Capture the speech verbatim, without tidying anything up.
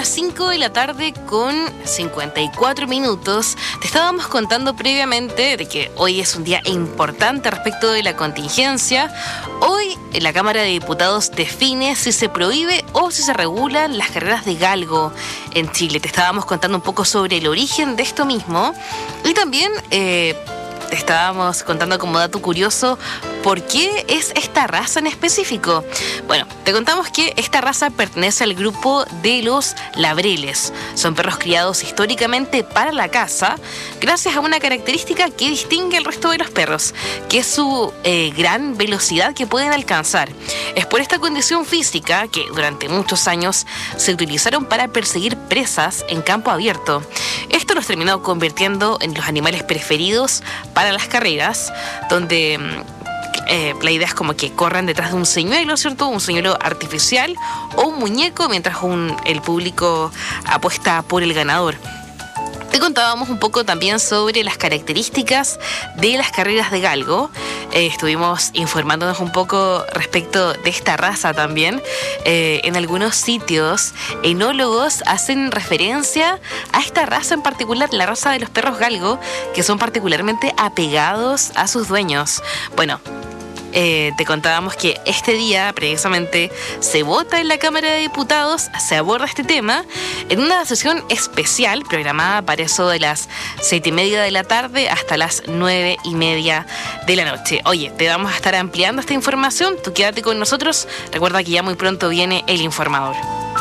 las cinco de la tarde con cincuenta y cuatro minutos. Te estábamos contando previamente de que hoy es un día importante respecto de la contingencia. Hoy la Cámara de Diputados define si se prohíbe o si se regulan las carreras de galgo en Chile. Te estábamos contando un poco sobre el origen de esto mismo y también eh, te estábamos contando como dato curioso ¿por qué es esta raza en específico? Bueno, te contamos que esta raza pertenece al grupo de los labreles. Son perros criados históricamente para la caza, gracias a una característica que distingue al resto de los perros, que es su eh, gran velocidad que pueden alcanzar. Es por esta condición física que durante muchos años se utilizaron para perseguir presas en campo abierto. Esto los terminó convirtiendo en los animales preferidos para las carreras, donde Eh, la idea es como que corran detrás de un señuelo, ¿cierto? Un señuelo artificial o un muñeco mientras un, el público apuesta por el ganador. Te contábamos un poco también sobre las características de las carreras de galgo. Eh, estuvimos informándonos un poco respecto de esta raza también. Eh, en algunos sitios, enólogos hacen referencia a esta raza en particular, la raza de los perros galgo, que son particularmente apegados a sus dueños. Bueno, Eh, te contábamos que este día precisamente se vota en la Cámara de Diputados, se aborda este tema en una sesión especial programada para eso de las siete y media de la tarde hasta las nueve y media de la noche. Oye, te vamos a estar ampliando esta información, tú quédate con nosotros, recuerda que ya muy pronto viene El Informador.